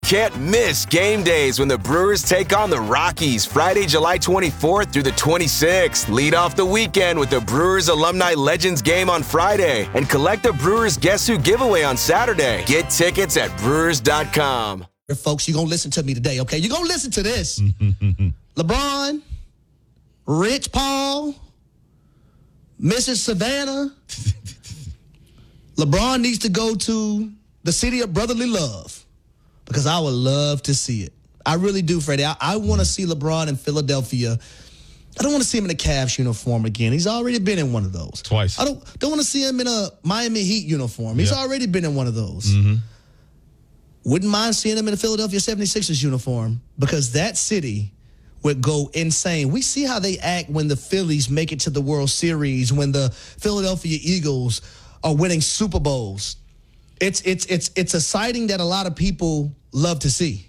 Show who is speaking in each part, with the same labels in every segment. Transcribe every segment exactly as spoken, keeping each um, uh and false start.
Speaker 1: Can't miss game days when the Brewers take on the Rockies Friday, July twenty-fourth through the twenty-sixth. Lead off the weekend with the Brewers Alumni Legends game on Friday and collect the Brewers Guess Who giveaway on Saturday. Get tickets at brewers dot com.
Speaker 2: Folks, you're going to listen to me today, okay? You're going to listen to this. LeBron, Rich Paul, Missus Savannah. LeBron needs to go to the city of brotherly love. Because I would love to see it. I really do, Freddie. I, I want to see LeBron in Philadelphia. I don't want to see him in a Cavs uniform again. He's already been in one of those.
Speaker 3: Twice.
Speaker 2: I don't don't want to see him in a Miami Heat uniform. He's yep. already been in one of those.
Speaker 3: Mm-hmm.
Speaker 2: Wouldn't mind seeing him in a Philadelphia seventy-sixers uniform because that city would go insane. We see how they act when the Phillies make it to the World Series, when the Philadelphia Eagles are winning Super Bowls. It's it's it's it's a sighting that a lot of people love to see.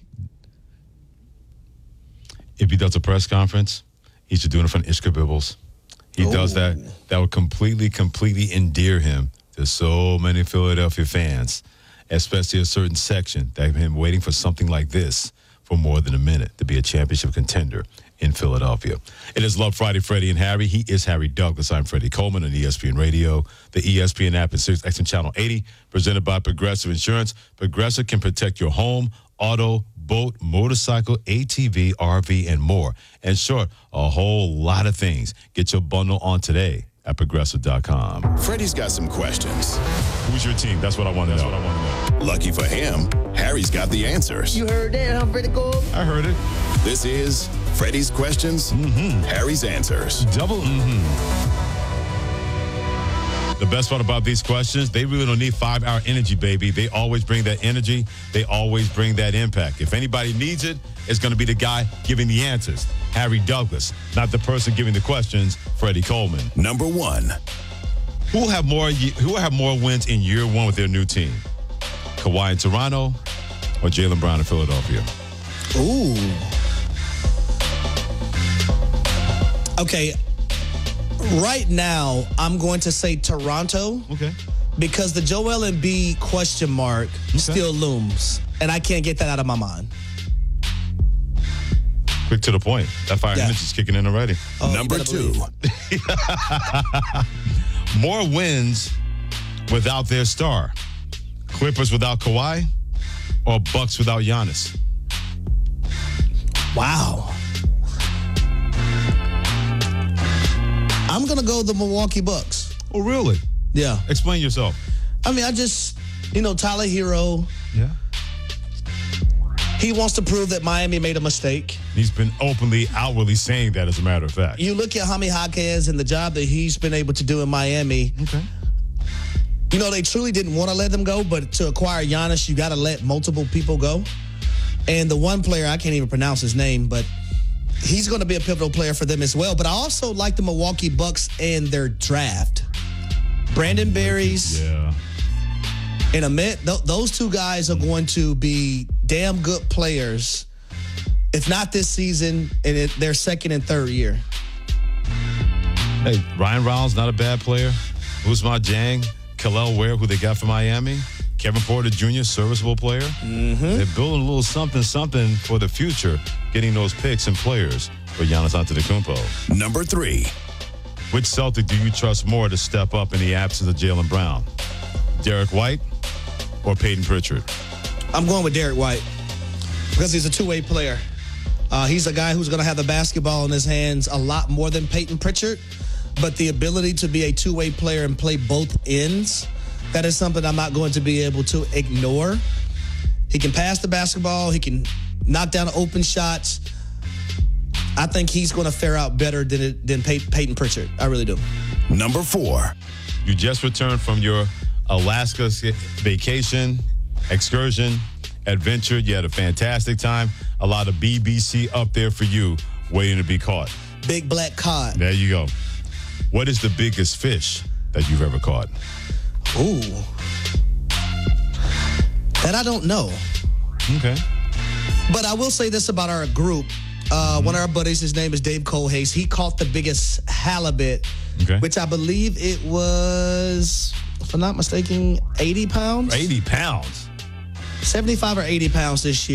Speaker 3: If he does a press conference, he should do it in front of Ishka Bibbles. He Ooh. does that. That would completely, completely endear him to so many Philadelphia fans, especially a certain section that have been waiting for something like this for more than a minute to be a championship contender in Philadelphia. It is Love Friday, Freddie and Harry. He is Harry Douglas. I'm Freddie Coleman on E S P N Radio, the E S P N app, and Sirius X M Channel eighty, presented by Progressive Insurance. Progressive can protect your home, auto, boat, motorcycle, A T V, R V, and more. And short, a whole lot of things. Get your bundle on today at progressive dot com.
Speaker 4: Freddie's got some questions.
Speaker 3: Who's your team? That's what I want to know. What I want to know.
Speaker 4: Lucky for him, Harry's got the answers.
Speaker 2: You heard that, huh, Freddie Cole?
Speaker 3: I heard it.
Speaker 4: This is Freddie's questions,
Speaker 3: mm-hmm.
Speaker 4: Harry's answers.
Speaker 3: Double mm-hmm. The best part about these questions, they really don't need five-hour energy, baby. They always bring that energy. They always bring that impact. If anybody needs it, it's going to be the guy giving the answers, Harry Douglas, not the person giving the questions, Freddie Coleman.
Speaker 4: Number one.
Speaker 3: Who will have more, who will have more wins in year one with their new team? Kawhi in Toronto or Jaylen Brown in Philadelphia?
Speaker 2: Ooh. Okay, right now, I'm going to say Toronto.
Speaker 3: Okay.
Speaker 2: Because the Joel Embiid question mark okay. still looms, and I can't get that out of my mind.
Speaker 3: Quick to the point. That fire
Speaker 2: yeah.
Speaker 3: energy's kicking in already.
Speaker 4: Oh, Number two.
Speaker 3: More wins without their star. Clippers without Kawhi or Bucks without Giannis?
Speaker 2: Wow. I'm going to go the Milwaukee Bucks.
Speaker 3: Oh, really?
Speaker 2: Yeah.
Speaker 3: Explain yourself.
Speaker 2: I mean, I just, you know, Tyler Hero.
Speaker 3: Yeah.
Speaker 2: He wants to prove that Miami made a mistake.
Speaker 3: He's been openly, outwardly saying that, as a matter of fact.
Speaker 2: You look at Jaime Jaquez and the job that he's been able to do in Miami.
Speaker 3: Okay.
Speaker 2: You know, they truly didn't want to let them go, but to acquire Giannis, you got to let multiple people go. And the one player, I can't even pronounce his name, but he's going to be a pivotal player for them as well. But I also like the Milwaukee Bucks and their draft. Brandon Berries
Speaker 3: yeah.
Speaker 2: and Amit, th- those two guys are going to be damn good players, if not this season, in it, their second and third year.
Speaker 3: Hey, Ryan Reynolds, not a bad player. Ousmane Dieng, Kel'el Ware, who they got from Miami. Kevin Porter Junior, serviceable player.
Speaker 2: Mm-hmm.
Speaker 3: They're building a little something, something for the future, getting those picks and players for Giannis Antetokounmpo.
Speaker 4: Number three.
Speaker 3: Which Celtic do you trust more to step up in the absence of Jaylen Brown? Derek White or Peyton Pritchard?
Speaker 2: I'm going with Derek White because he's a two-way player. Uh, he's a guy who's going to have the basketball in his hands a lot more than Peyton Pritchard, but the ability to be a two-way player and play both ends, that is something I'm not going to be able to ignore. He can pass the basketball. He can knock down open shots. I think he's going to fare out better than it, than Pey- Peyton Pritchard. I really do.
Speaker 4: Number four.
Speaker 3: You just returned from your Alaska vacation, excursion, adventure. You had a fantastic time. A lot of B B C up there for you, waiting to be caught.
Speaker 2: Big black cod.
Speaker 3: There you go. What is the biggest fish that you've ever caught?
Speaker 2: Ooh. That I don't know.
Speaker 3: Okay.
Speaker 2: But I will say this about our group. Uh, mm-hmm. One of our buddies, his name is Dave Colhase. He caught the biggest halibut,
Speaker 3: okay.
Speaker 2: which I believe it was, if I'm not mistaken, eighty pounds.
Speaker 3: eighty pounds.
Speaker 2: seventy-five or eighty pounds this year.